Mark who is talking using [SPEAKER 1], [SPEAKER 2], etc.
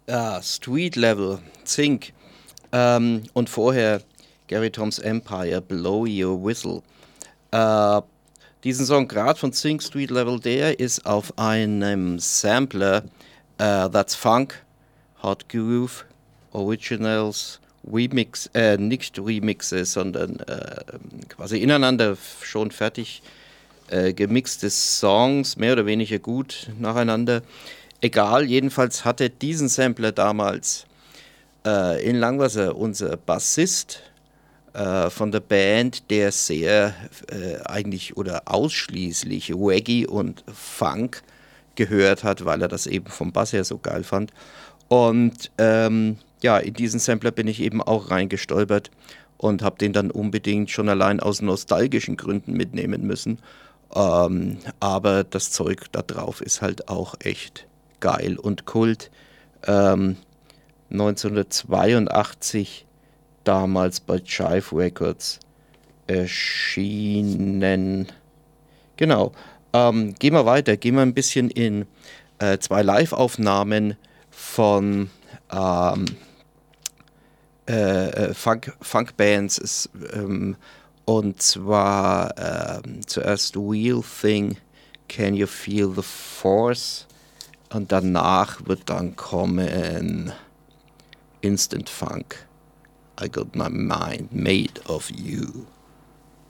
[SPEAKER 1] Street Level, Zinc und vorher Gary Tom's Empire, Blow Your Whistle. Äh, Diesen Song gerade von Zinc Street Level, der ist auf einem Sampler, That's Funk, Hot Groove, Originals, Remix, nicht Remixes, sondern quasi ineinander schon fertig gemixte Songs, mehr oder weniger gut nacheinander. Egal, jedenfalls hatte diesen Sampler damals in Langwasser unser Bassist von der Band, der sehr eigentlich oder ausschließlich Reggae und Funk gehört hat, weil er das eben vom Bass her so geil fand. Und ja, in diesen Sampler bin ich eben auch reingestolpert und habe den dann unbedingt schon allein aus nostalgischen Gründen mitnehmen müssen. Aber das Zeug da drauf ist halt auch echt geil und Kult. Ähm, 1982 damals bei Jive Records erschienen. Genau. Gehen wir weiter. Gehen wir ein bisschen in zwei Live-Aufnahmen von ähm, Funk-Bands. Und zwar zuerst Real Thing, Can You Feel the Force? Und danach wird dann kommen Instant Funk. I got my mind made of you.